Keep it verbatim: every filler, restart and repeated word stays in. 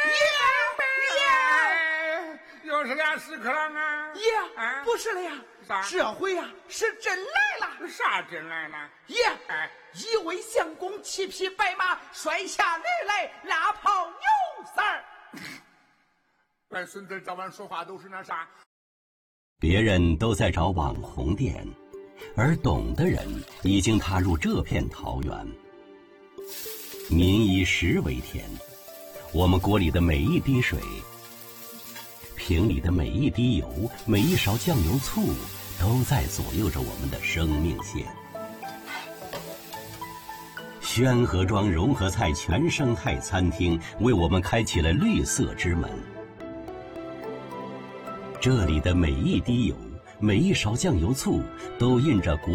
爷，又是俩屎壳郎啊！ 爷，啊、不是了呀， 啥？ 这回呀、啊、是真来了。 啥真来了？ 爷，哎，一位相公骑匹白马摔下而来，拉炮有色儿。 俺孙子早晚说话都是那啥。 别人都在找网红店，而懂的人已经踏入这片桃源。民以食为天，我们锅里的每一滴水，瓶里的每一滴油，每一勺酱油醋，都在左右着我们的生命线。宣和庄融合菜全生态餐厅为我们开启了绿色之门。这里的每一滴油，每一勺酱油醋，都印着古